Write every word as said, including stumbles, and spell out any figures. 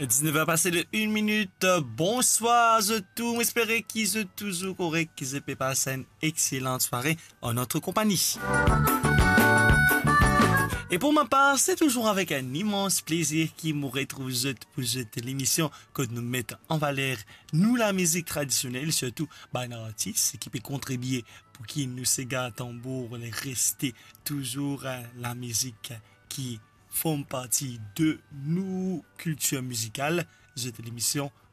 dix-neuf heures passé de une minute. Bonsoir à tous. J'espère qu'ils sont toujours corrects, qu'ils aient passé une excellente soirée en notre compagnie. Et pour ma part, c'est toujours avec un immense plaisir qui me retrouve pour cette l'émission que nous mettons en valeur, nous, la musique traditionnelle, surtout bah, un artiste qui peut contribuer pour qu'il nous s'égare tambour, les rester toujours euh, la musique qui font partie de nos cultures musicales. Cette émission